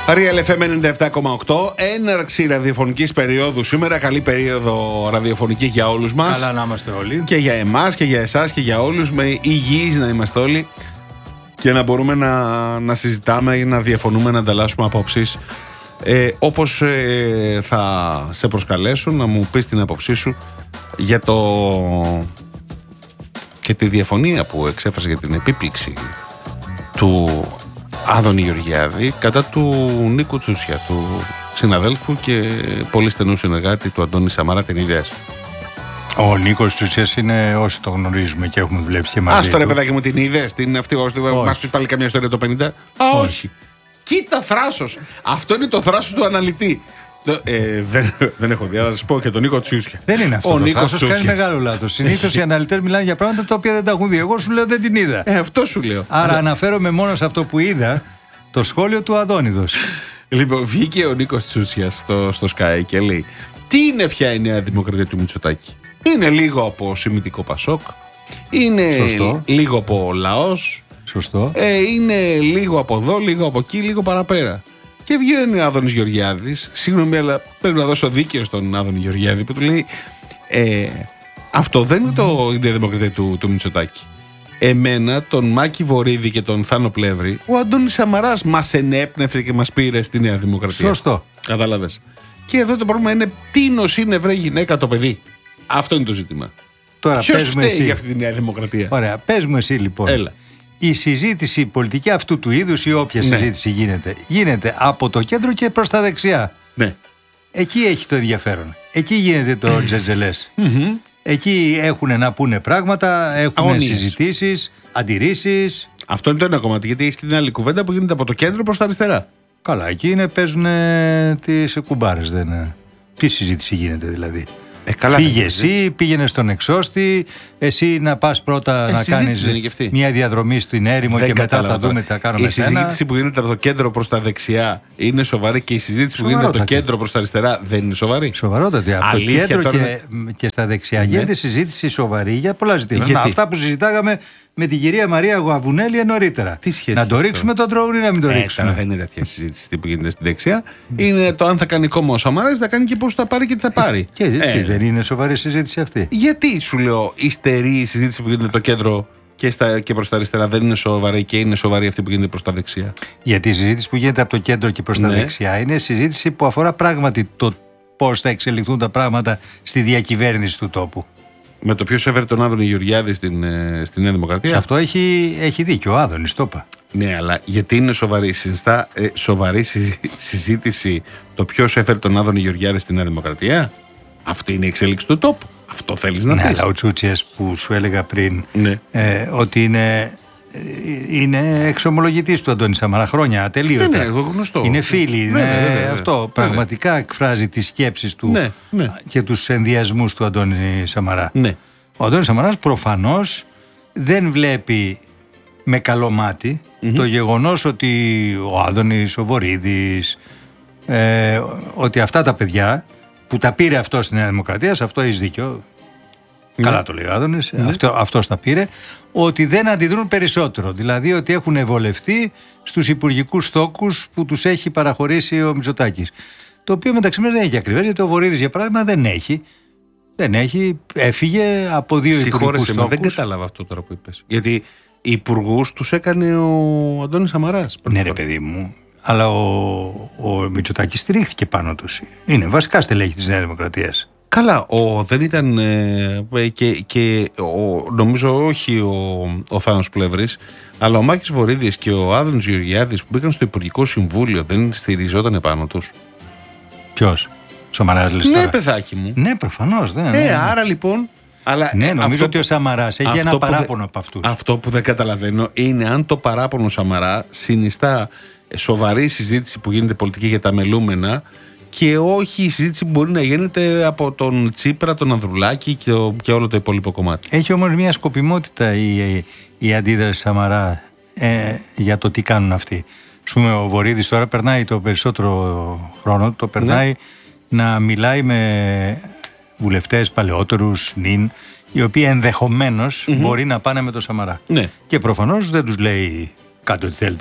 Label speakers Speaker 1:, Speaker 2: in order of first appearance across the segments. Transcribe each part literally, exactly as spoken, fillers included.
Speaker 1: Real εφ εμ ενενήντα επτά κόμμα οκτώ, έναρξη ραδιοφωνικής περίοδου σήμερα. Καλή περίοδο ραδιοφωνική για όλους μας.
Speaker 2: Καλά να είμαστε όλοι.
Speaker 1: Και για εμάς και για εσάς και για όλους. Με υγιείς να είμαστε όλοι και να μπορούμε να, να συζητάμε, να διαφωνούμε, να ανταλλάσσουμε απόψεις. Ε, όπως ε, θα σε προσκαλέσω να μου πεις την απόψή σου για το και τη διαφωνία που εξέφρασε για την επίπληξη του Άδωνη Γεωργιάδη κατά του Νίκου Τσούτσια, του συναδέλφου και πολύ στενού συνεργάτη του Αντώνη Σαμαρά, την ιδέα.
Speaker 2: Ο Νίκος Τσούτσιας είναι, όσοι το γνωρίζουμε και έχουμε δουλέψει και μαζί.
Speaker 1: Ας το ρε παιδάκι μου, την είδες, την αυτή, ώστε μας πει πάλι καμιά ιστορία το πενήντα. Α, όχι. όχι. Κοίτα θράσος. Αυτό είναι το θράσος του αναλυτή. Ε, δεν, δεν έχω δει, αλλά θα σα πω και τον Νίκο Τσούτσια.
Speaker 2: Δεν είναι αυτό. Ο Νίκος Τσούτσια κάνει μεγάλο λάθος. Συνήθως οι αναλυτές μιλάνε για πράγματα τα οποία δεν τα έχουν δει. Εγώ σου λέω δεν την είδα.
Speaker 1: Ε, αυτό σου λέω.
Speaker 2: Άρα αλλά... αναφέρομαι μόνο σε αυτό που είδα, το σχόλιο του Αδόνιδος.
Speaker 1: Λοιπόν, βγήκε ο Νίκος Τσούτσιας στο, στο Sky και λέει: τι είναι πια η Νέα Δημοκρατία του Μητσοτάκη? Είναι λίγο από Σημητικό Πασόκ, είναι Σωστό. λίγο από Λαός.
Speaker 2: Σωστό.
Speaker 1: Ε, είναι λίγο από εδώ, λίγο από εκεί, λίγο παραπέρα. Και βγαίνει ο Άδωνης Γεωργιάδης. Συγγνώμη, αλλά πρέπει να δώσω δίκαιο στον Άδωνη Γεωργιάδη που του λέει: ε, αυτό δεν είναι το, η Νέα Δημοκρατία του, του Μητσοτάκη. Εμένα, τον Μάκη Βορίδη και τον Θάνο Πλεύρη, ο Αντώνης Σαμαράς μας ενέπνευσε και μας πήρε στη Νέα Δημοκρατία.
Speaker 2: Σωστό.
Speaker 1: Κατάλαβες. Και εδώ το πρόβλημα είναι τίνος είναι βρε γυναίκα το παιδί. Αυτό είναι το ζήτημα. Ποιος φταίει εσύ για αυτή τη Νέα Δημοκρατία?
Speaker 2: Ωραία, πες μου εσύ λοιπόν.
Speaker 1: Έλα.
Speaker 2: Η συζήτηση πολιτική αυτού του είδους ή όποια ναι. συζήτηση γίνεται, γίνεται από το κέντρο και προς τα δεξιά.
Speaker 1: Ναι.
Speaker 2: Εκεί έχει το ενδιαφέρον. Εκεί γίνεται το τζετζελές. Εκεί έχουν να πούνε πράγματα, έχουν Αγωνίες. συζητήσεις, αντιρρήσεις.
Speaker 1: Αυτό είναι το ένα κομμάτι, γιατί έχει και την άλλη κουβέντα που γίνεται από το κέντρο προς τα αριστερά.
Speaker 2: Καλά, εκεί είναι, παίζουν τις κουμπάρες. Δεν... Τι συζήτηση γίνεται δηλαδή?
Speaker 1: Ε, καλά,
Speaker 2: Φύγε εσύ, πήγαινε στον εξώστη, εσύ να πας πρώτα
Speaker 1: ε,
Speaker 2: να κάνεις μια διαδρομή στην έρημο δεν και μετά θα δούμε τι θα κάνουμε.
Speaker 1: Η συζήτηση σένα. που γίνεται από το κέντρο προς τα δεξιά είναι σοβαρή και η συζήτηση που γίνεται από το κέντρο προς τα αριστερά δεν είναι σοβαρή.
Speaker 2: Σοβαρότατη. Από το κέντρο τώρα... και, και στα δεξιά ναι. γίνεται συζήτηση σοβαρή για πολλά ζητήματα. Να, αυτά που συζητάγαμε με την κυρία Μαρία Γουαβουνέλη νωρίτερα.
Speaker 1: Τι σχέση
Speaker 2: να το ρίξουμε τον τρόγο ή να μην το
Speaker 1: ε,
Speaker 2: ρίξουμε.
Speaker 1: Τώρα δεν είναι τέτοια συζήτηση που γίνεται στη δεξιά. Είναι το αν θα κάνει κόμμα ο Σαμαράς, θα κάνει και πώς θα πάρει και τι θα πάρει.
Speaker 2: Και ε, δεν είναι σοβαρή συζήτηση αυτή.
Speaker 1: Γιατί σου λέω η στερή συζήτηση που γίνεται το κέντρο και, στα, και προς τα αριστερά δεν είναι σοβαρή και είναι σοβαρή αυτή που γίνεται προς τα δεξιά?
Speaker 2: Γιατί η συζήτηση που γίνεται από το κέντρο και προς ναι. τα δεξιά είναι συζήτηση που αφορά πράγματι το πώς θα εξελιχθούν τα πράγματα στη διακυβέρνηση του τόπου. Με
Speaker 1: το ποιος έφερε τον Άδωνη Γεωργιάδη στην, στην Νέα Δημοκρατία.
Speaker 2: Σε αυτό έχει, έχει δίκιο ο Άδωνης, το είπα.
Speaker 1: Ναι, αλλά γιατί είναι σοβαρή, συνιστά, ε, σοβαρή συζήτηση το ποιος έφερε τον Άδωνη Γεωργιάδη στην Νέα Δημοκρατία? Αυτή είναι η εξέλιξη του τόπου. Αυτό θέλεις να
Speaker 2: ναι,
Speaker 1: πεις?
Speaker 2: Ναι, αλλά ο Τσούτσιας που σου έλεγα πριν
Speaker 1: ναι.
Speaker 2: ε, ότι είναι, είναι εξομολογητής του Αντώνη Σαμαρά χρόνια ατελείωτα.
Speaker 1: Ναι, ναι, γνωστό.
Speaker 2: Είναι φίλοι.
Speaker 1: Βέβαια,
Speaker 2: είναι,
Speaker 1: βέβαια, βέβαια.
Speaker 2: Αυτό βέβαια. Πραγματικά εκφράζει τις σκέψεις του
Speaker 1: ναι, ναι.
Speaker 2: και τους ενδιασμούς του Αντώνη Σαμαρά.
Speaker 1: Ναι.
Speaker 2: Ο Αντώνης Σαμαράς προφανώς δεν βλέπει με καλό μάτι mm-hmm. το γεγονός ότι ο Άδωνης, ο Βορίδης, ε, ότι αυτά τα παιδιά που τα πήρε αυτό στη Νέα Δημοκρατία, σε αυτό έχεις δίκιο, ναι. καλά το λέει ο Άδωνης, ναι. αυτό, αυτός τα πήρε, ότι δεν αντιδρούν περισσότερο. Δηλαδή ότι έχουν ευολευτεί στους υπουργικούς στόκους που τους έχει παραχωρήσει ο Μητσοτάκης. Το οποίο μεταξύ μας δεν έχει ακριβές, γιατί ο Βορίδης για παράδειγμα δεν έχει. Δεν έχει, έφυγε από δύο υπουργικούς στόχους.
Speaker 1: Δεν κατάλαβα αυτό τώρα που είπες. Γιατί οι υπουργούς τους έκανε ο Αντώνης Σαμαράς.
Speaker 2: Ναι ρε παιδί μου, αλλά ο, ο Μητσοτάκης στηρίχθηκε πάνω τους. Είναι βασικά στελέχη της Νέας Δημοκρατίας.
Speaker 1: Καλά, ο, δεν ήταν ε, και, και ο, νομίζω όχι ο, ο Θάνος Πλεύρης, αλλά ο Μάκης Βορίδης και ο Άδωνης Γεωργιάδης που μπήκαν στο Υπουργικό Συμβούλιο δεν στηριζόταν επάνω τους.
Speaker 2: Ποιος? Σαμαράς λες
Speaker 1: ναι,
Speaker 2: τώρα?
Speaker 1: παιδάκι μου.
Speaker 2: Ναι, προφανώς. Ναι,
Speaker 1: ε,
Speaker 2: ναι, ναι.
Speaker 1: Άρα λοιπόν. Αλλά
Speaker 2: ναι, νομίζω
Speaker 1: αυτό
Speaker 2: ότι ο Σαμαράς έχει ένα παράπονο
Speaker 1: δε,
Speaker 2: από αυτούς.
Speaker 1: Αυτό που δεν καταλαβαίνω είναι αν το παράπονο Σαμαρά συνιστά σοβαρή συζήτηση που γίνεται πολιτική για τα μελούμενα και όχι η συζήτηση που μπορεί να γίνεται από τον Τσίπρα, τον Ανδρουλάκη και, και όλο το υπόλοιπο κομμάτι.
Speaker 2: Έχει όμως μια σκοπιμότητα η, η, η αντίδραση Σαμαρά ε, για το τι κάνουν αυτοί. Ας πούμε, ο Βορίδης τώρα περνάει το περισσότερο χρόνο, το περνάει ναι. να μιλάει με βουλευτές παλαιότερους, νυν, οι οποίοι ενδεχομένως mm-hmm. μπορεί να πάνε με το Σαμαρά.
Speaker 1: Ναι.
Speaker 2: Και προφανώς δεν τους λέει κάντε ό,τι θέλετε,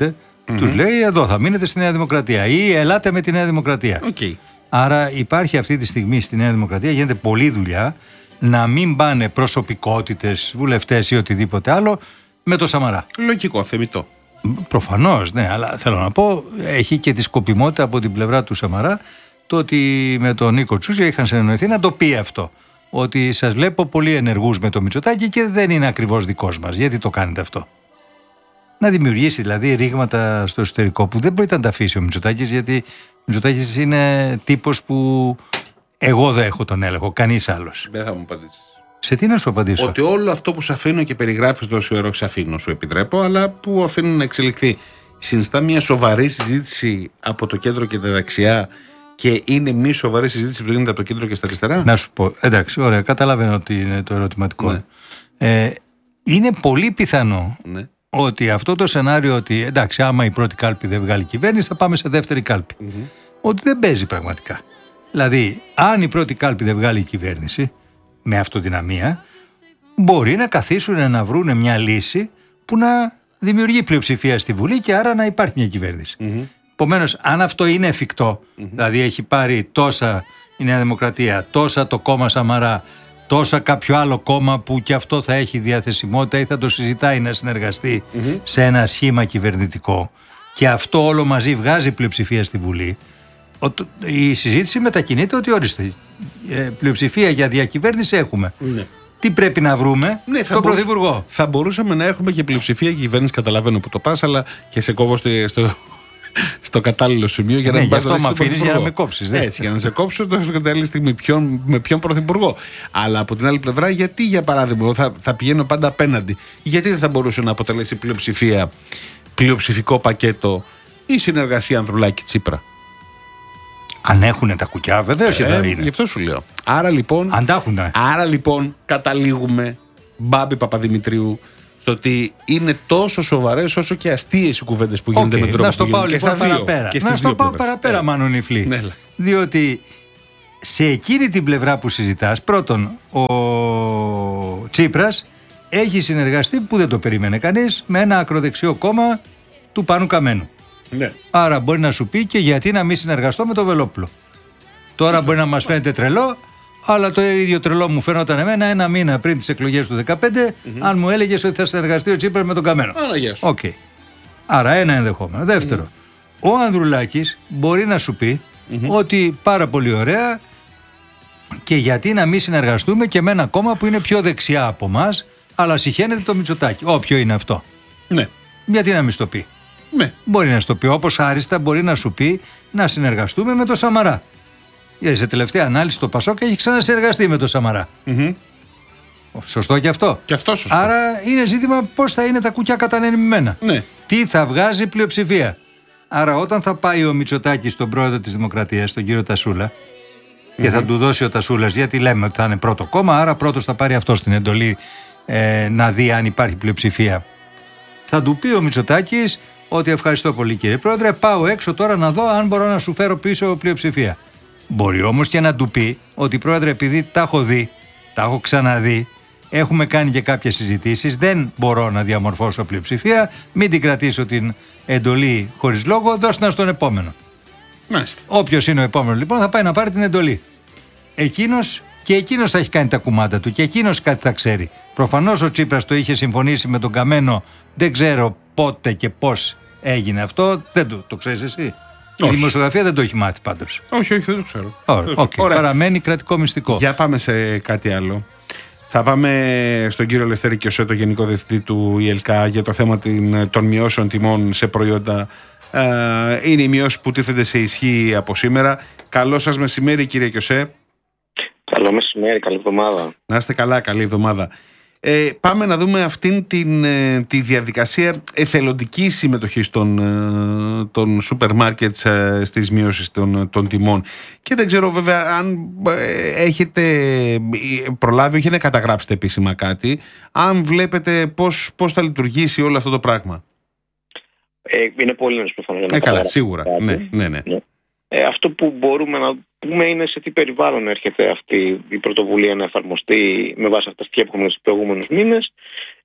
Speaker 2: Mm-hmm. Τους λέει εδώ θα μείνετε στη Νέα Δημοκρατία ή ελάτε με τη Νέα Δημοκρατία.
Speaker 1: Okay.
Speaker 2: Άρα υπάρχει αυτή τη στιγμή στη Νέα Δημοκρατία, γίνεται πολλή δουλειά να μην πάνε προσωπικότητες, βουλευτές ή οτιδήποτε άλλο με το Σαμαρά.
Speaker 1: Λογικό, θεμιτό.
Speaker 2: Προφανώς, ναι, αλλά θέλω να πω, έχει και τη σκοπιμότητα από την πλευρά του Σαμαρά το ότι με τον Νίκο Τσούζια είχαν συνεννοηθεί να το πει αυτό. Ότι σας βλέπω πολύ ενεργούς με το Μητσοτάκη και δεν είναι ακριβώς δικός μας. Γιατί το κάνετε αυτό? Να δημιουργήσει δηλαδή ρήγματα στο εσωτερικό που δεν μπορεί να τα αφήσει ο Μητσοτάκης, γιατί ο Μητσοτάκης είναι τύπος που εγώ δεν έχω τον έλεγχο, κανείς άλλος.
Speaker 1: Δεν θα μου απαντήσεις.
Speaker 2: Σε τι να σου απαντήσω?
Speaker 1: Ότι όλο αυτό που σου αφήνω και περιγράφεις τόσο ώρα, σε αφήνω, σου επιτρέπω, αλλά που αφήνω να εξελιχθεί, συνιστά μια σοβαρή συζήτηση από το κέντρο και τα δεξιά και είναι μη σοβαρή συζήτηση που γίνεται από το κέντρο και στα αριστερά.
Speaker 2: Να σου πω, εντάξει, ωραία, καταλαβαίνω ότι είναι το ερωτηματικό.
Speaker 1: Ναι.
Speaker 2: Ε, είναι πολύ πιθανό
Speaker 1: ναι.
Speaker 2: ότι αυτό το σενάριο ότι εντάξει, άμα η πρώτη κάλπη δεν βγάλει κυβέρνηση, θα πάμε σε δεύτερη κάλπη. Mm-hmm. Ότι δεν παίζει πραγματικά. Δηλαδή, αν η πρώτη κάλπη δεν βγάλει κυβέρνηση, με αυτοδυναμία, μπορεί να καθίσουν να βρουν μια λύση που να δημιουργεί πλειοψηφία στη Βουλή και άρα να υπάρχει μια κυβέρνηση. Mm-hmm. Επομένως, αν αυτό είναι εφικτό, mm-hmm. δηλαδή έχει πάρει τόσα η Νέα Δημοκρατία, τόσα το κόμμα Σαμαρά, τόσα κάποιο άλλο κόμμα που και αυτό θα έχει διαθεσιμότητα ή θα το συζητάει να συνεργαστεί mm-hmm. σε ένα σχήμα κυβερνητικό και αυτό όλο μαζί βγάζει πλειοψηφία στη Βουλή, η συζήτηση μετακινείται ότι ορίστε, πλειοψηφία για διακυβέρνηση έχουμε. Ναι. Τι πρέπει να βρούμε
Speaker 1: ναι,
Speaker 2: στον Πρωθυπουργό?
Speaker 1: Θα μπορούσαμε να έχουμε και πλειοψηφία για κυβέρνηση, καταλαβαίνω που το πας, αλλά και σε κόβω στο, στο, στο κατάλληλο σημείο για να
Speaker 2: ναι,
Speaker 1: μην πας
Speaker 2: αυτό με αφήνεις για να με κόψεις. Ναι.
Speaker 1: Έτσι, για να σε κόψω στο κατάλληλη στιγμή ποιον, με ποιον Πρωθυπουργό. Αλλά από την άλλη πλευρά, γιατί για παράδειγμα θα, θα πηγαίνω πάντα απέναντι, γιατί δεν θα μπορούσε να αποτελέσει πλειοψηφία, πλειοψηφικό πακέτο η συνεργασία Ανδρουλάκη-Τσίπρα?
Speaker 2: Αν έχουν τα κουκιά, βεβαίως και
Speaker 1: ε,
Speaker 2: θα είναι.
Speaker 1: Γι' αυτό σου λέω. Άρα λοιπόν,
Speaker 2: Αν τα έχουν, ναι.
Speaker 1: άρα λοιπόν καταλήγουμε, Μπάμπη Παπαδημητρίου, στο ότι είναι τόσο σοβαρές όσο και αστείες οι κουβέντες που γίνονται okay, με τον τρόπο
Speaker 2: να στο
Speaker 1: που
Speaker 2: πάω
Speaker 1: γίνονται
Speaker 2: λοιπόν
Speaker 1: και στα δύο.
Speaker 2: παραπέρα.
Speaker 1: Και
Speaker 2: να στο πάω παραπέρα,
Speaker 1: ε.
Speaker 2: Μάνο Νιφλή.
Speaker 1: Ναι,
Speaker 2: διότι σε εκείνη την πλευρά που συζητάς, πρώτον, ο Τσίπρας έχει συνεργαστεί, που δεν το περίμενε κανείς, με ένα ακροδεξιό κόμμα του Πάνου Καμένου.
Speaker 1: Ναι.
Speaker 2: Άρα μπορεί να σου πει και γιατί να μην συνεργαστώ με τον Βελόπουλο. Τώρα Σωστό. Μπορεί να μας φαίνεται τρελό, αλλά το ίδιο τρελό μου φαίνονταν εμένα ένα μήνα πριν τις εκλογές του δεκαπέντε, mm-hmm. αν μου έλεγες ότι θα συνεργαστεί ο Τσίπρας με τον Καμένο.
Speaker 1: Άρα, γεια σου.
Speaker 2: Okay. Άρα ένα ενδεχόμενο. Δεύτερο, mm-hmm. ο Ανδρουλάκης μπορεί να σου πει mm-hmm. ότι πάρα πολύ ωραία και γιατί να μην συνεργαστούμε και με ένα κόμμα που είναι πιο δεξιά από εμάς, αλλά συχαίνεται το Μητσοτάκη. Όποιο είναι αυτό.
Speaker 1: Ναι.
Speaker 2: Γιατί να μην στο πει?
Speaker 1: Ναι.
Speaker 2: Μπορεί να στο πει, όπως άριστα μπορεί να σου πει να συνεργαστούμε με τον Σαμαρά. Γιατί σε τελευταία ανάλυση το Πασόκ έχει ξανασυνεργαστεί με τον Σαμαρά. Mm-hmm. Σωστό και αυτό.
Speaker 1: Και αυτό σωστό.
Speaker 2: Άρα είναι ζήτημα πώς θα είναι τα κουκιά κατανεμημένα.
Speaker 1: Ναι.
Speaker 2: Τι θα βγάζει πλειοψηφία. Άρα όταν θα πάει ο Μητσοτάκης στον πρόεδρο της Δημοκρατίας, τον κύριο Τασούλα, mm-hmm. και θα του δώσει ο Τασούλας, γιατί λέμε ότι θα είναι πρώτο κόμμα, άρα πρώτος θα πάρει αυτό στην εντολή ε, να δει αν υπάρχει πλειοψηφία. Θα του πει ο Μητσοτάκης ότι ευχαριστώ πολύ κύριε πρόεδρε, πάω έξω τώρα να δω αν μπορώ να σου φέρω πίσω πλειοψηφία. Μπορεί όμως και να του πει ότι πρόεδρε, επειδή τα έχω δει, τα έχω ξαναδεί, έχουμε κάνει και κάποιες συζητήσεις, δεν μπορώ να διαμορφώσω πλειοψηφία, μην την κρατήσω την εντολή χωρίς λόγο, δώσ' να στον επόμενο.
Speaker 1: Μάλιστα.
Speaker 2: Όποιος είναι ο επόμενος λοιπόν θα πάει να πάρει την εντολή. Εκείνος και εκείνος θα έχει κάνει τα κουμάντα του και εκείνος κάτι θα ξέρει. Προφανώς ο Τσίπρας το είχε συμφωνήσει με τον Καμένο, δεν ξέρω πότε και πώς έγινε αυτό, δεν το, το ξέρεις εσύ? Όχι. Η δημοσιογραφία δεν το έχει μάθει πάντως.
Speaker 1: Όχι, όχι, δεν το ξέρω.
Speaker 2: Ωραία, okay. Ωραία. Παραμένει κρατικό μυστικό.
Speaker 1: Για πάμε σε κάτι άλλο. Θα πάμε στον κύριο Λευτέρη Κιωσέ, το Γενικό Διευθυντή του ι ελ κέι έι, για το θέμα των μειώσεων τιμών σε προϊόντα. Είναι οι μειώσεις που τίθενται σε ισχύ από σήμερα. Καλό σας μεσημέρι, κύριε Κιωσέ.
Speaker 3: Καλό μεσημέρι, καλή εβδομάδα.
Speaker 1: Να είστε καλά, καλή εβδομάδα. Ε, πάμε να δούμε αυτήν την, ε, τη διαδικασία εθελοντικής συμμετοχής των, ε, των σούπερ μάρκετς ε, στις μείωσεις των, των τιμών. Και δεν ξέρω βέβαια αν ε, έχετε προλάβει, όχι να καταγράψετε επίσημα κάτι, αν βλέπετε πώς, πώς θα λειτουργήσει όλο αυτό το πράγμα.
Speaker 3: Ε, είναι πολύ νωρίς προφανώς για να
Speaker 1: ε, καλά, σίγουρα. Ναι, ναι, ναι.
Speaker 3: ναι. Ε, αυτό που μπορούμε να πούμε είναι σε τι περιβάλλον έρχεται αυτή η πρωτοβουλία να εφαρμοστεί με βάση αυτά τα στοιχεία που έχουμε στους προηγούμενους μήνες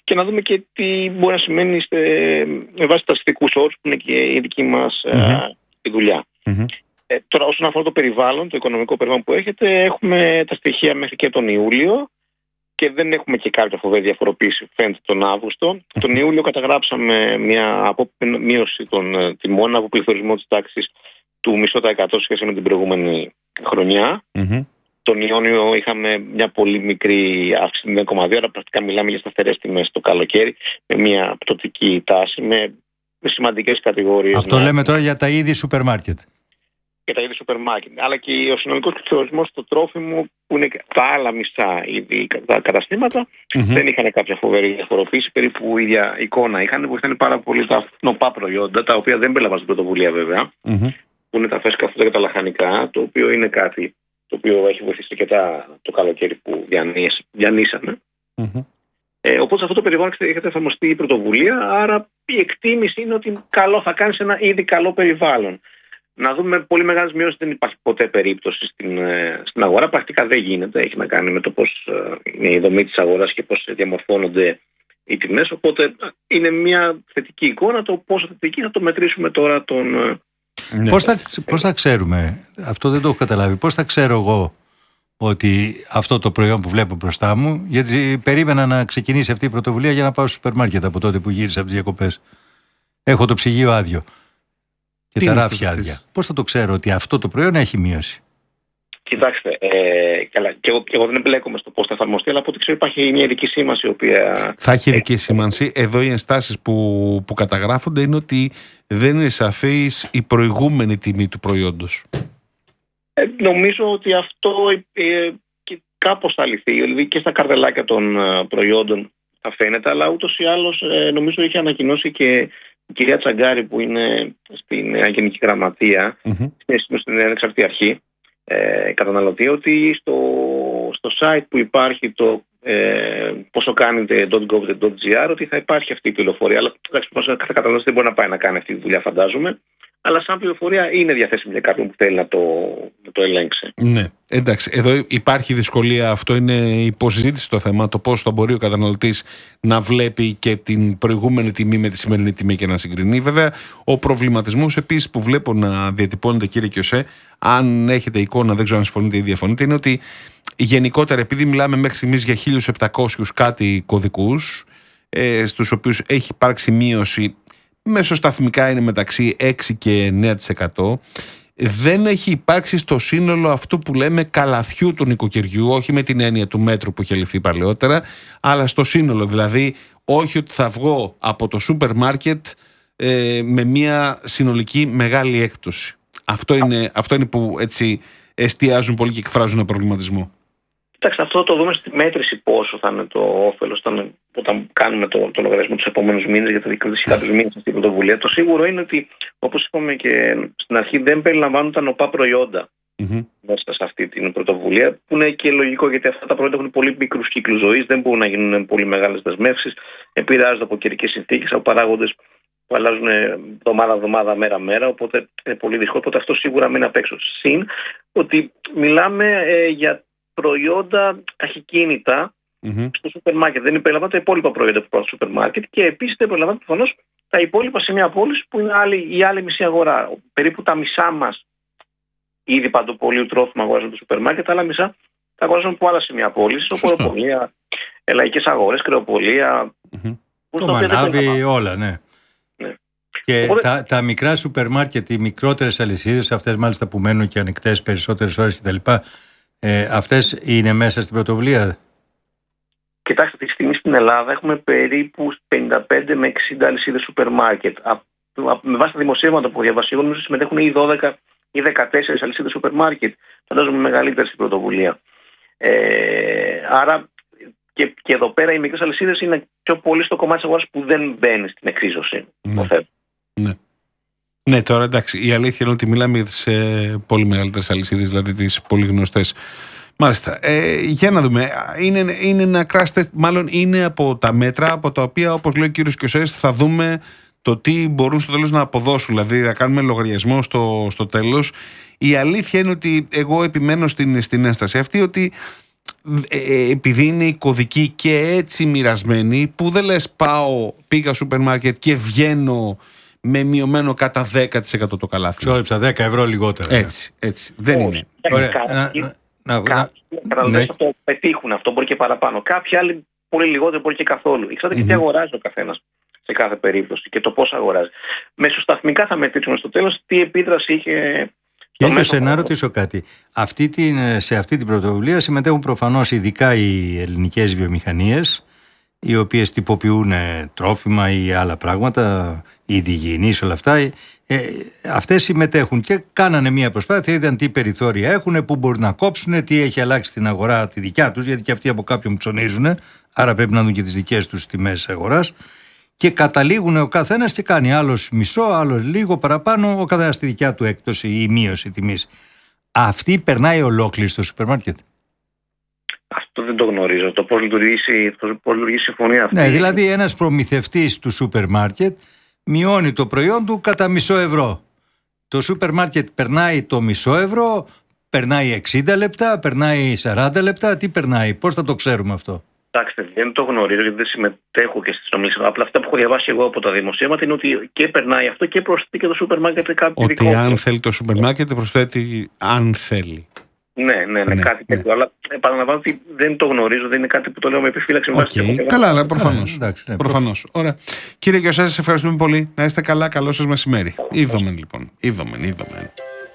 Speaker 3: και να δούμε και τι μπορεί να σημαίνει στε, με βάση τα αστικούς όρους που είναι και η δική μας mm-hmm. η δουλειά. Mm-hmm. Ε, τώρα όσον αφορά το περιβάλλον, το οικονομικό περιβάλλον που έχετε, έχουμε τα στοιχεία μέχρι και τον Ιούλιο και δεν έχουμε και κάποια φοβερή διαφοροποίηση φαίνεται τον Αύγουστο. Mm-hmm. Τον Ιούλιο καταγράψαμε μια μείωση των τιμών από πληθωρισμό της τάξης του μισό τοις εκατό σχέση με την προηγούμενη χρονιά. Mm-hmm. Τον Ιόνιο είχαμε μια πολύ μικρή αύξηση μηδέν κόμμα δύο, αλλά πρακτικά μιλάμε για σταθερές τιμές το καλοκαίρι, με μια πτωτική τάση, με, με σημαντικές κατηγορίες.
Speaker 2: Αυτό να... λέμε τώρα για τα είδη σούπερ μάρκετ.
Speaker 3: Για τα είδη σούπερ μάρκετ. Αλλά και ο συνολικός πληθωρισμός στο τρόφιμο, που είναι τα άλλα μισά είδη τα καταστήματα, mm-hmm. δεν είχαν κάποια φοβερή διαφοροποίηση. Περίπου η ίδια εικόνα είχαν, βοηθάνε πάρα πολύ τα νοπά προϊόντα, τα οποία δεν περιλαμβάνουν στην πρωτοβουλία βέβαια, mm-hmm. που είναι τα φρέσκα φρούτα και τα λαχανικά, το οποίο είναι κάτι το οποίο έχει βοηθήσει και τα, το καλοκαίρι που διανύσ, διανύσαμε. Mm-hmm. Ε, οπότε σε αυτό το περιβάλλον έχετε εφαρμοστεί η πρωτοβουλία, άρα η εκτίμηση είναι ότι καλό θα κάνει σε ένα ήδη καλό περιβάλλον. Να δούμε πολύ μεγάλες μειώσεις, δεν υπάρχει ποτέ περίπτωση στην, στην αγορά. Πρακτικά δεν γίνεται. Έχει να κάνει με το πώς είναι η δομή της αγοράς και πώς διαμορφώνονται οι τιμές. Οπότε είναι μια θετική εικόνα. Το πόσο θετική θα το μετρήσουμε τώρα τον...
Speaker 2: Ναι. Πώς, θα, πώς θα ξέρουμε, αυτό δεν το έχω καταλάβει, πώς θα ξέρω εγώ ότι αυτό το προϊόν που βλέπω μπροστά μου, γιατί περίμενα να ξεκινήσει αυτή η πρωτοβουλία για να πάω στο σούπερ μάρκετ από τότε που γύρισα από τις διακοπές. Έχω το ψυγείο άδειο και τα ράφια άδεια. Πώς θα το ξέρω ότι αυτό το προϊόν έχει μείωση?
Speaker 3: Κοιτάξτε, ε, καλά, και εγώ, και εγώ δεν εμπλέκομαι στο πώς θα εφαρμοστεί, αλλά από ό,τι ξέρω υπάρχει μια ειδική σήμανση η οποία...
Speaker 1: Θα έχει ειδική σήμανση. Εδώ οι ενστάσεις που, που καταγράφονται είναι ότι δεν είναι σαφής η προηγούμενη τιμή του προϊόντος.
Speaker 3: Ε, νομίζω ότι αυτό ε, και κάπως θα λυθεί. Δηλαδή και στα καρτελάκια των προϊόντων θα φαίνεται, αλλά ούτως ή άλλως ε, νομίζω είχε ανακοινώσει και η κυρία Τσαγκάρη που είναι στην Γενική Γραμματεία, mm-hmm. στην Ανεξαρτητή Αρχή, Ε, καταναλωτή, ότι στο, στο site που υπάρχει το ε, πόσο κάνετε .gov.gr ότι θα υπάρχει αυτή η πληροφορία, αλλά εντάξει, κάθε καταναλωτής δεν μπορεί να πάει να κάνει αυτή τη δουλειά, φαντάζομαι, αλλά σαν πληροφορία είναι διαθέσιμη για κάποιον που θέλει να το, να το ελέγξει.
Speaker 1: Ναι, εντάξει, εδώ υπάρχει δυσκολία, αυτό είναι υποσυζήτηση το θέμα, το πώς θα μπορεί ο καταναλωτής να βλέπει και την προηγούμενη τιμή με τη σημερινή τιμή και να συγκρινεί. Βέβαια, ο προβληματισμός επίσης που βλέπω να διατυπώνεται, κύριε Κιωσέ, αν έχετε εικόνα, δεν ξέρω αν συμφωνείτε ή διαφωνείτε, είναι ότι γενικότερα, επειδή μιλάμε μέχρι στιγμής για χίλιους επτακόσιους κάτι κωδικούς, ε, στους οποίους έχει υπάρξει μείωση, μεσοσταθμικά είναι μεταξύ έξι και εννέα τοις εκατό, δεν έχει υπάρξει στο σύνολο αυτό που λέμε καλαθιού του νοικοκυριού, όχι με την έννοια του μέτρου που είχε ληφθεί παλαιότερα, αλλά στο σύνολο. Δηλαδή, όχι ότι θα βγω από το σούπερ μάρκετ ε, με μια συνολική μεγάλη έκπτωση. Αυτό είναι, αυτό είναι που έτσι εστιάζουν πολύ και εκφράζουν ένα προβληματισμό.
Speaker 3: Κοιτάξτε, αυτό το δούμε στη μέτρηση πόσο θα είναι το όφελος όταν, όταν κάνουμε το, το λογαριασμό τους επόμενους μήνες, γιατί θα δικαιωθεί κάποιους μήνες αυτή η πρωτοβουλία. Το σίγουρο είναι ότι, όπως είπαμε και στην αρχή, δεν περιλαμβάνουν τα νοπά προϊόντα mm-hmm. μέσα σε αυτή την πρωτοβουλία, που είναι και λογικό, γιατί αυτά τα προϊόντα έχουν πολύ μικρούς κύκλους ζωής, δεν μπορούν να γίνουν πολύ μεγάλες δεσμεύσεις, επηρεάζονται από καιρικές συνθήκες, από παράγοντες που αλλάζουν εβδομάδα-εβδομάδα, μέρα-μέρα, οπότε είναι πολύ δύσκολο. Οπότε αυτό σίγουρα μείνει απ' έξω. Συν ότι μιλάμε ε, για προϊόντα ταχυκίνητα mm-hmm. στο σούπερ μάρκετ. Δεν περιλαμβάνουν τα υπόλοιπα προϊόντα που υπάρχουν στο σούπερ μάρκετ και επίσης δεν περιλαμβάνουν προφανώς τα υπόλοιπα σε μια πόλη που είναι άλλη, η άλλη μισή αγορά. Περίπου τα μισά μας ήδη παντοπολίου τρόφιμα αγοράζουν το σούπερ μάρκετ, άλλα μισά τα αγοράζουν από άλλα σημεία πόλης, οποροπολία, λαϊκές αγορές, κρεοπολία.
Speaker 2: Mm-hmm. Το μανάβι, όλα, ναι.
Speaker 3: ναι.
Speaker 2: Και Οπότε... τα, τα μικρά σούπερ μάρκετ, οι μικρότερες αλυσίδες, αυτές μάλιστα που μένουν και ανοιχτές περισσότερες ώρες κτλ. Ε, αυτές είναι μέσα στην πρωτοβουλία?
Speaker 3: Κοιτάξτε, αυτή τη στιγμή στην Ελλάδα έχουμε περίπου πενήντα πέντε με εξήντα αλυσίδες σούπερ μάρκετ. Με βάση τα δημοσίευματα που διαβάσει, εγώ νομίζω συμμετέχουν ή δώδεκα ή δεκατέσσερις αλυσίδες σούπερ μάρκετ. Φαντάζομαι μεγαλύτερη στην πρωτοβουλία. Ε, άρα και, και εδώ πέρα οι μικρές αλυσίδες είναι πιο πολύ στο κομμάτι της αγοράς που δεν μπαίνει στην εξίσωση.
Speaker 1: Ναι. Ναι. Ναι, τώρα εντάξει, η αλήθεια είναι ότι μιλάμε για τις ε, πολύ μεγαλύτερες αλυσίδες, δηλαδή τις πολύ γνωστές. Μάλιστα. Ε, για να δούμε. Είναι, είναι ένα crash test, μάλλον είναι από τα μέτρα από τα οποία, όπως λέει ο κύριος Κιωσές, θα δούμε το τι μπορούν στο τέλος να αποδώσουν. Δηλαδή, θα κάνουμε λογαριασμό στο, στο τέλος. Η αλήθεια είναι ότι εγώ επιμένω στην, στην ένσταση αυτή ότι ε, επειδή είναι η κωδική και έτσι μοιρασμένη, που δεν λες πάω, πήγα σούπερ μάρκετ και βγαίνω με μειωμένο κατά δέκα τοις εκατό το καλάθι.
Speaker 2: Ξόδεψα δέκα ευρώ λιγότερα.
Speaker 1: Έτσι, έτσι. Δεν είναι.
Speaker 2: Ωραία.
Speaker 3: Κάποιοι
Speaker 2: Να, να,
Speaker 3: να,
Speaker 2: ναι.
Speaker 3: αυτό πετύχουν, αυτό μπορεί και παραπάνω. Κάποιοι άλλοι πολύ λιγότερο, μπορεί και καθόλου. Εξαρτάται
Speaker 1: Mm-hmm.
Speaker 3: και τι αγοράζει ο καθένας σε κάθε περίπτωση και το πώς αγοράζει. Μεσοσταθμικά θα μετρήσουμε στο τέλος τι επίδραση είχε.
Speaker 2: Ήλιος, να ρωτήσω κάτι. Αυτή την, σε αυτή την πρωτοβουλία συμμετέχουν προφανώς ειδικά οι ελληνικές βιομηχανίες, οι οποίες τυποποιούν τρόφιμα ή άλλα πράγματα, η υγιεινής, όλα αυτά. Ε, αυτές συμμετέχουν και κάνανε μια προσπάθεια, είδαν τι περιθώρια έχουν, πού μπορούν να κόψουν, τι έχει αλλάξει στην αγορά τη δικιά τους, γιατί και αυτοί από κάποιον ψωνίζουν, άρα πρέπει να δουν και τις δικές τους τιμές αγοράς. Και καταλήγουν ο καθένας και κάνει άλλος μισό, άλλος λίγο παραπάνω, ο καθένας στη δικιά του έκπτωση ή μείωση τιμής. Αυτή περνάει ολόκληρη στο σούπερ μάρκετ.
Speaker 3: Αυτό δεν το γνωρίζω. Το πώς λειτουργεί, το πώς λειτουργεί η συμφωνία αυτή.
Speaker 2: Ναι, δηλαδή ένας προμηθευτής του σούπερ μάρκετ μειώνει το προϊόν του κατά μισό ευρώ. Το σούπερ μάρκετ περνάει το μισό ευρώ, περνάει εξήντα λεπτά, περνάει σαράντα λεπτά. Τι περνάει, πώς θα το ξέρουμε αυτό?
Speaker 3: Κοιτάξτε, δεν το γνωρίζω γιατί δεν συμμετέχω και στις συνομιλίες. Απλά αυτά που έχω διαβάσει εγώ από τα δημοσίευματα είναι ότι και περνάει αυτό και προσθέτει και το σούπερ μάρκετ κάτι δικό.
Speaker 1: Ότι αν θέλει το σούπερ μάρκετ προσθέτει αν θέλει.
Speaker 3: Ναι, ναι, ναι,
Speaker 1: ναι
Speaker 3: κάτι
Speaker 1: ναι.
Speaker 3: τέτοιο. Αλλά επαναλαμβάνω ότι δεν το γνωρίζω, δεν είναι κάτι που το λέω με επιφύλαξη.
Speaker 1: Okay. Καλά, αλλά προφανώς.
Speaker 2: Ε, εντάξει, ναι,
Speaker 1: προφανώς. Ωραία. Κύριε Κιωσά, σας ευχαριστούμε πολύ. Να είστε καλά, καλό σας μεσημέρι. Είδομεν λοιπόν. Είδομεν, είδομεν.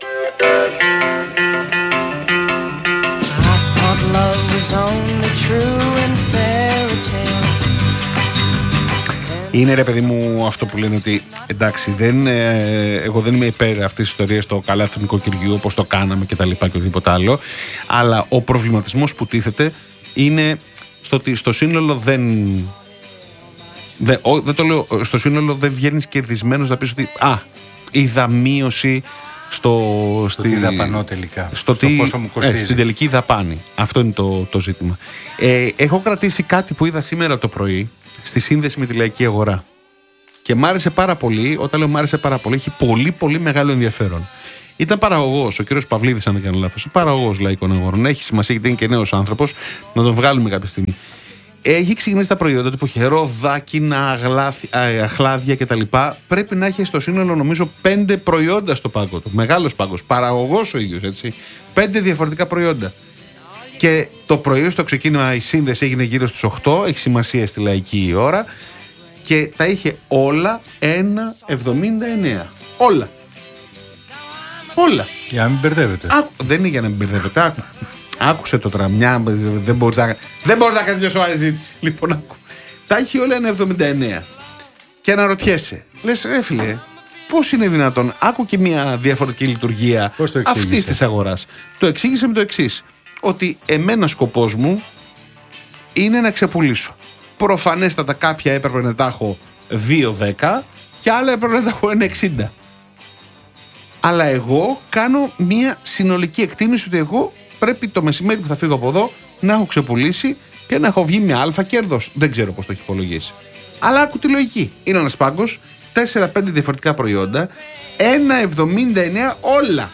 Speaker 1: Είναι ρε παιδί μου αυτό που λένε ότι εντάξει, δεν, ε, εγώ δεν είμαι υπέρ αυτής της ιστορίας το καλάθι του νοικοκυριού όπως το κάναμε και τα λοιπά και οτιδήποτε άλλο, αλλά ο προβληματισμός που τίθεται είναι στο ότι στο σύνολο δεν, δεν, ο, δεν το λέω, στο σύνολο δεν βγαίνεις κερδισμένος να πεις ότι α, είδα μείωση στο,
Speaker 2: στο τι δαπανώ τελικά,
Speaker 1: στο,
Speaker 2: στο
Speaker 1: τι,
Speaker 2: πόσο μου κοστίζει.
Speaker 1: Ε, στην τελική δαπάνη. Αυτό είναι το, το ζήτημα. Ε, έχω κρατήσει κάτι που είδα σήμερα το πρωί στη σύνδεση με τη λαϊκή αγορά. Και μ' άρεσε πάρα πολύ. Όταν λέω μ' άρεσε πάρα πολύ, έχει πολύ πολύ μεγάλο ενδιαφέρον. Ήταν παραγωγός, ο κύριος Παυλίδης, αν δεν κάνω λάθος. Παραγωγός λαϊκών αγορών. Έχει σημασία γιατί είναι και νέος άνθρωπος, να τον βγάλουμε κάποια στιγμή. Έχει ξεκινήσει τα προϊόντα του που έχει ροδάκινα, αχλάδια κτλ. Πρέπει να έχει στο σύνολο νομίζω πέντε προϊόντα στο πάγκο του. Μεγάλος πάγκος. Παραγωγός ο ίδιος, έτσι. Πέντε διαφορετικά προϊόντα. Και το πρωί στο ξεκίνημα η σύνδεση έγινε γύρω στις οκτώ, έχει σημασία στη λαϊκή η ώρα, και τα είχε όλα ένα εβδομήντα εννέα. Όλα. Όλα.
Speaker 2: Για να μην μπερδεύετε.
Speaker 1: Άκου, δεν είναι για να μην μπερδεύετε. Άκου. Άκουσε το τραμιά, δεν μπορείς να, δεν μπορείς να κάνεις μια σοβαρή ζήτηση. Λοιπόν, άκου. Τα είχε όλα ένα εβδομήντα εννέα. Και αναρωτιέσαι, λες ρε φίλε, πώς είναι δυνατόν? Άκου και μια διαφορετική λειτουργία αυτής της αγοράς. Το εξήγησε με το εξής. Ότι εμένα σκοπός μου είναι να ξεπουλήσω. Προφανέστατα κάποια έπρεπε να τα έχω δύο δέκα και άλλα έπρεπε να τα έχω ένα εξήντα. Αλλά εγώ κάνω μια συνολική εκτίμηση ότι εγώ πρέπει το μεσημέρι που θα φύγω από εδώ να έχω ξεπουλήσει και να έχω βγει με αλφα κέρδος. Δεν ξέρω πώς το έχει υπολογίσει. Αλλά άκου τη λογική. Είναι ένας πάγκος, τέσσερα πέντε διαφορετικά προϊόντα, ένα εβδομήντα εννέα όλα.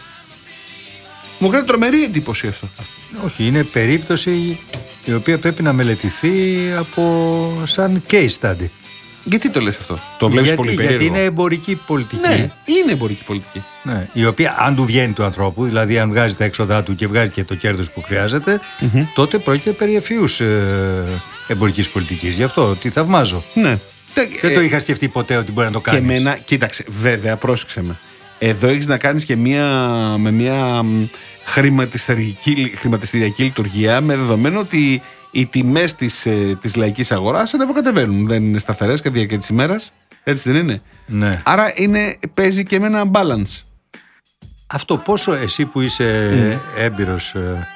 Speaker 1: Μου κάνει τρομερή εντύπωση αυτό.
Speaker 2: Όχι, είναι περίπτωση η οποία πρέπει να μελετηθεί από σαν case study.
Speaker 1: Γιατί το λες αυτό? Το βλέπεις
Speaker 2: γιατί,
Speaker 1: πολύ περίεργο?
Speaker 2: Γιατί είναι εμπορική πολιτική.
Speaker 1: Ναι, είναι εμπορική πολιτική.
Speaker 2: Ναι, η οποία αν του βγαίνει του ανθρώπου, δηλαδή αν βγάζει τα έξοδά του και βγάζει και το κέρδος που χρειάζεται, mm-hmm. τότε πρόκειται περί ευφυούς ε, εμπορικής πολιτικής. Γι' αυτό τη θαυμάζω.
Speaker 1: Ναι.
Speaker 2: Δεν ε, το είχα σκεφτεί ποτέ ότι μπορεί να το κάνεις.
Speaker 1: Και εμένα, κοίταξε, βέβαια, πρόσεξε με. Εδώ έχεις να κάνεις και μια, με μια χρηματιστηριακή, χρηματιστηριακή λειτουργία, με δεδομένο ότι οι τιμές της, της λαϊκής αγοράς ανεβοκατεβαίνουν. Δεν είναι σταθερές κατά τη διάρκεια της ημέρας. Έτσι δεν είναι?
Speaker 2: Ναι.
Speaker 1: Άρα είναι, παίζει και με ένα balance.
Speaker 2: Αυτό πόσο εσύ που είσαι mm. έμπειρος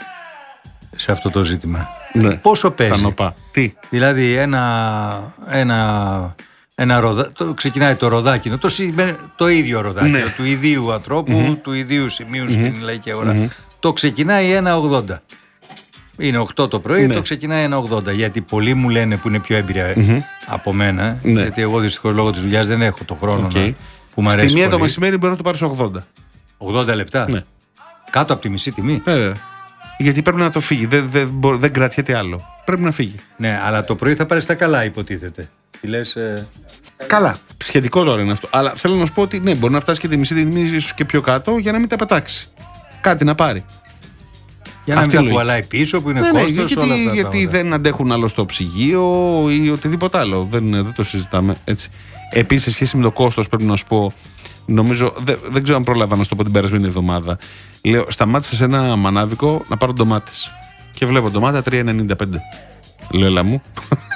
Speaker 2: σε αυτό το ζήτημα, ναι. πόσο παίζει?
Speaker 1: Νοπά. Τι?
Speaker 2: Δηλαδή ένα, ένα, ένα ροδα, το, ξεκινάει το ροδάκινο, το, το ίδιο ροδάκινο, ναι. του ιδίου ανθρώπου, mm-hmm. του ιδίου σημείου mm-hmm. στην λαϊκή αγορά. Mm-hmm. Το ξεκινάει ένα ογδόντα. Είναι οκτώ το πρωί, ναι. το ξεκινάει ένα ογδόντα. Γιατί πολλοί μου λένε που είναι πιο έμπειρα mm-hmm. από μένα, ναι. γιατί εγώ δυστυχώς λόγω της δουλειάς δεν έχω το χρόνο okay. να, που μου αρέσει.
Speaker 1: Στη μία
Speaker 2: πολύ.
Speaker 1: το μεσημέρι μπορεί να το πάρεις ογδόντα.
Speaker 2: ογδόντα λεπτά.
Speaker 1: Ναι.
Speaker 2: Κάτω από τη μισή τιμή.
Speaker 1: Ε, Γιατί πρέπει να το φύγει. Δεν, δεν, δεν κρατιέται άλλο. Πρέπει να φύγει.
Speaker 2: Ναι, αλλά το πρωί θα πάρει τα καλά, υποτίθεται. Τι λες, ε...
Speaker 1: Καλά. Σχετικό τώρα είναι αυτό. Αλλά θέλω να σου πω ότι ναι, μπορεί να φτάσει και τη μισή τιμή, ίσως και πιο κάτω, για να μην τα πετάξει. Κάτι να πάρει.
Speaker 2: Για να αυτή μην τα κουβαλάει πίσω, που είναι ναι, κόστος,
Speaker 1: ναι, γιατί,
Speaker 2: όλα αυτά
Speaker 1: γιατί δεν αντέχουν άλλο στο ψυγείο ή οτιδήποτε άλλο. Δεν, δεν το συζητάμε έτσι. Επίσης, σε σχέση με το κόστος, πρέπει να σου πω, νομίζω, δεν, δεν ξέρω αν πρόλαβα να σου το πω την περασμένη εβδομάδα. Λέω, σταμάτησα σε ένα μανάβικο να πάρω ντομάτες. Και βλέπω ντομάτα τρία ενενήντα πέντε. Λέω, έλα μου.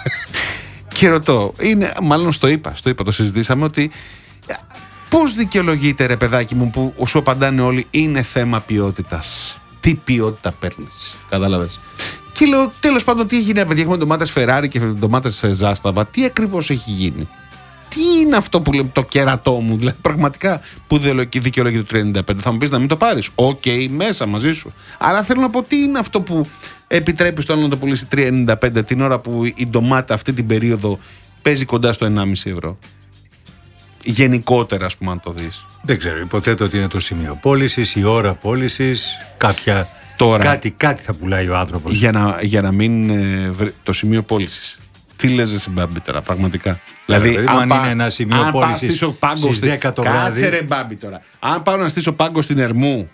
Speaker 1: Και ρωτώ, είναι, μάλλον στο είπα, στο είπα, το συζητήσαμε, ότι πώς δικαιολογείται, ρε παιδάκι μου, που σου απαντάνε όλοι, είναι θέμα ποιότητας. Τι ποιότητα παίρνεις, κατάλαβες. Και λέω, τέλος πάντων, τι έχει γίνει, παιδιά, έχουμε ντομάτες Ferrari και ντομάτες Ζάσταβα, τι ακριβώς έχει γίνει. Τι είναι αυτό που λέμε το κερατό μου, δηλαδή πραγματικά που δικαιολογεί το τρία ενενήντα πέντε. Θα μου πεις να μην το πάρεις. Οκ, okay, μέσα μαζί σου. Αλλά θέλω να πω, τι είναι αυτό που επιτρέπει στο άλλο να το πουλήσει τρία ενενήντα πέντε την ώρα που η ντομάτα αυτή την περίοδο παίζει κοντά στο ενάμιση ευρώ. Γενικότερα, ας πούμε, αν το δεις.
Speaker 2: Δεν ξέρω, υποθέτω ότι είναι το σημείο πώλησης, η ώρα πώλησης, κάποια. Τώρα, κάτι, κάτι θα πουλάει ο άνθρωπος.
Speaker 1: Για να, για να μην ε, το σημείο πώλησης. Τι λες εσύ, Μπάμπη, τώρα, πραγματικά.
Speaker 2: Δηλαδή, δηλαδή αν, αν είναι ένα σημείο πώλησης στις δέκα το βράδυ.
Speaker 1: Κάτσε ρε, Μπάμπη, τώρα. Αν πάω να στήσω πάγκο στην Ερμού,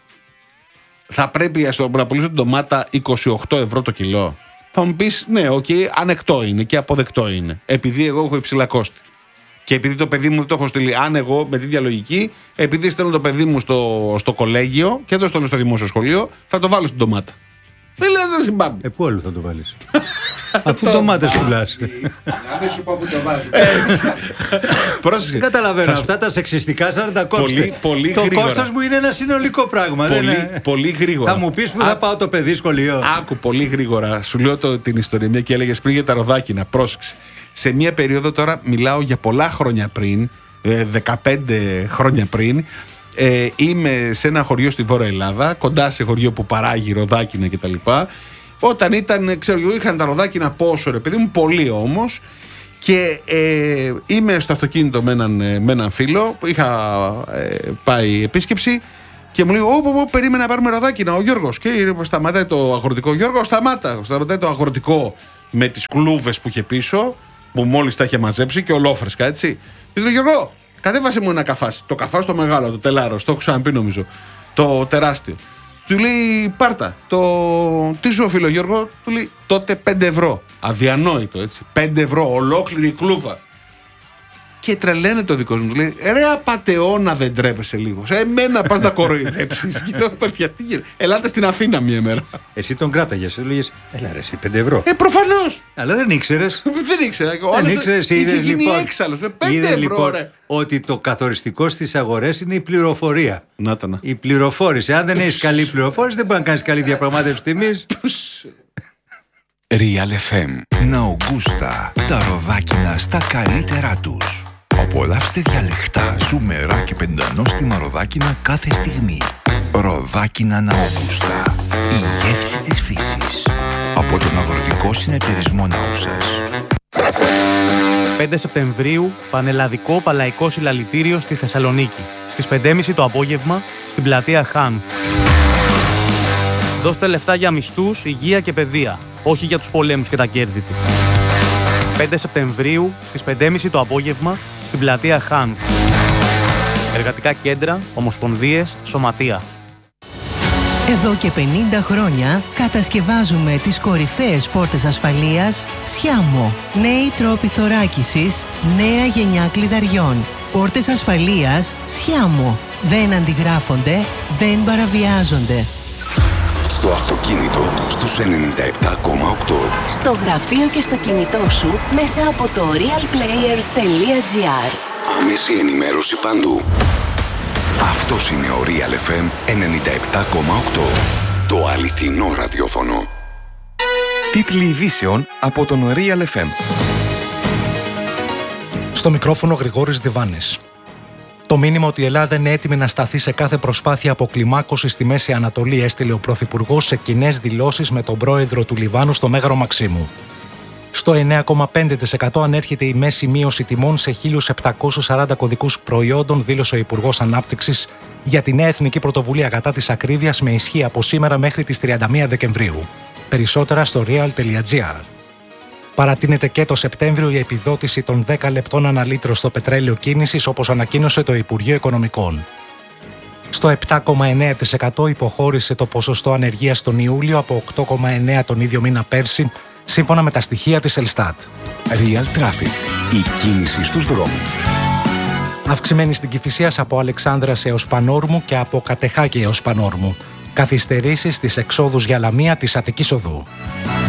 Speaker 1: θα πρέπει να πουλήσω την ντομάτα είκοσι οκτώ ευρώ το κιλό. Θα μου πεις, ναι, οκ, okay, ανεκτό είναι και αποδεκτό είναι. Επειδή εγώ έχω υψηλά κόστη. Και επειδή το παιδί μου δεν το έχω στείλει, αν εγώ με τη διαλογική, επειδή στέλνω το παιδί μου στο, στο κολέγιο και δεν στέλνω στο δημόσιο σχολείο, θα το βάλω στην ντομάτα. Δεν λες να συμπάμπει.
Speaker 2: Ε, πού άλλο θα το βάλεις. Αφού ντομάτες πουλάς.
Speaker 4: Δεν σου πω που το βάζω.
Speaker 1: Έτσι. Πρόσεχε.
Speaker 2: Δεν καταλαβαίνω αυτά τα σεξιστικά σαν να τα κόψετε. Το κόστος μου είναι ένα συνολικό πράγμα.
Speaker 1: Πολύ γρήγορα.
Speaker 2: Θα μου πεις που θα πάω το παιδί σχολείο.
Speaker 1: Άκου πολύ γρήγορα. Σου λέω την ιστορία μια και έλεγες πριν για τα ροδάκινα. Πρόσεξε. Σε μια περίοδο, τώρα μιλάω για πολλά χρόνια πριν, δεκαπέντε χρόνια πριν, ε, είμαι σε ένα χωριό στη Βόρεια Ελλάδα, κοντά σε χωριό που παράγει ροδάκινα κτλ. Όταν ήταν, ξέρω εγώ, είχαν τα ροδάκινα πόσο, ρε παιδί μου, πολύ όμως. Και ε, είμαι στο αυτοκίνητο με έναν, με έναν φίλο, είχα ε, πάει επίσκεψη και μου λέει: Ω, ω, ω, περίμενα να πάρουμε ροδάκινα ο Γιώργος. Και σταματάει το αγροτικό. Γιώργο, σταμάτα. Σταματάει το αγροτικό με τις κλούβες που είχε πίσω, που μόλις τα είχε μαζέψει και ολόφρεσκα, έτσι. Και του λέω: Γιώργο, κατέβασε μου ένα καφάσι. Το καφάσι το μεγάλο, το τελάρο, το έχω ξαναπεί νομίζω. Το τεράστιο. Του λέει: Πάρτα. Το... Τι σου οφείλω, Γιώργο? Του λέει: Τότε πέντε ευρώ. Αδιανόητο, έτσι. πέντε ευρώ, ολόκληρη κλούβα. Και τρελαίνεται το δικό μου. Του λέει: Ρε απατεώνα, δεν τρέπεσαι λίγο. Σε εμένα πας να κοροϊδέψεις. Και λέω: Παιδιά, τι γίνεται. Ελάτε στην Αθήνα μία μέρα.
Speaker 2: Εσύ τον κράταγες. Του λέγες: Έλα ρε, εσύ πέντε ευρώ.
Speaker 1: Ε, προφανώς.
Speaker 2: Αλλά δεν ήξερες.
Speaker 1: Δεν ήξερα.
Speaker 2: Δεν ήξερες.
Speaker 1: Είχε γίνει έξαλλος. Με πέντε ευρώ,
Speaker 2: λοιπόν,
Speaker 1: ρε.
Speaker 2: Ότι το καθοριστικό στις αγορές είναι η πληροφορία.
Speaker 1: Να το να.
Speaker 2: Η πληροφόρηση. Αν δεν έχεις καλή πληροφόρηση, δεν μπορεί να κάνεις καλή διαπραγμάτευση τιμής.
Speaker 5: Real εφ εμ. Ναουγκούστα. Τα ροδάκινα στα καλύτερά τους. Απολαύστε διαλεκτά, ζουμερά και πεντανόστιμα ροδάκινα κάθε στιγμή. Ροδάκινα Ναουγκούστα. Η γεύση της φύσης. Από τον Αγροτικό Συνεταιρισμό Νάουσας.
Speaker 6: πέντε Σεπτεμβρίου, πανελλαδικό παλαϊκό συλλαλητήριο στη Θεσσαλονίκη. Στις πέντε και μισή το απόγευμα, στην πλατεία Χάνθ. Δώστε λεφτά για μισθούς, υγεία και παιδεία, όχι για τους πολέμους και τα κέρδη τους. πέντε Σεπτεμβρίου, στις πέντε και μισή το απόγευμα, στην πλατεία Χάνθ. Εργατικά κέντρα, ομοσπονδίες, σωματεία.
Speaker 7: Εδώ και πενήντα χρόνια κατασκευάζουμε τις κορυφαίες πόρτες ασφαλείας Σιάμο. Νέοι τρόποι θωράκισης, νέα γενιά κλειδαριών. Πόρτες ασφαλείας Σιάμο. Δεν αντιγράφονται, δεν παραβιάζονται.
Speaker 5: Στο αυτοκίνητο στους ενενήντα επτά κόμμα οκτώ.
Speaker 8: Στο γραφείο και στο κινητό σου μέσα από το realplayer τελεία gr.
Speaker 5: Άμεση ενημέρωση παντού. Αυτός είναι ο Real εφ εμ ενενήντα επτά κόμμα οκτώ. Το αληθινό ραδιόφωνο.
Speaker 9: Τίτλοι ειδήσεων από τον Real εφ εμ. Στο μικρόφωνο Γρηγόρης Διβάνης. Το μήνυμα ότι η Ελλάδα είναι έτοιμη να σταθεί σε κάθε προσπάθεια αποκλιμάκωσης στη Μέση Ανατολή έστειλε ο Πρωθυπουργός σε κοινές δηλώσεις με τον πρόεδρο του Λιβάνου στο Μέγαρο Μαξίμου. Στο εννέα κόμμα πέντε τοις εκατό ανέρχεται η μέση μείωση τιμών σε χίλιους επτακόσιους σαράντα κωδικούς προϊόντων, δήλωσε ο Υπουργός Ανάπτυξης για τη νέα εθνική πρωτοβουλία κατά της ακρίβειας με ισχύ από σήμερα μέχρι τις τριάντα μία Δεκεμβρίου. Περισσότερα στο real τελεία gr. Παρατείνεται και το Σεπτέμβριο η επιδότηση των δέκα λεπτών ανά λίτρο στο πετρέλαιο κίνησης, όπως ανακοίνωσε το Υπουργείο Οικονομικών. Στο επτά κόμμα εννέα τοις εκατό υποχώρησε το ποσοστό ανεργίας τον Ιούλιο από οκτώ κόμμα εννέα τοις εκατό τον ίδιο μήνα πέρσι, σύμφωνα με τα στοιχεία της Ελστάτ.
Speaker 5: Real Traffic. Η κίνηση στους δρόμους.
Speaker 9: Αυξημένη στην Κηφισίας από Αλεξάνδρας έως Πανόρμου και από Κατεχάκη έως Πανόρμου. Καθυστερήσεις στις εξόδους για Λαμία της Αττικής Οδού.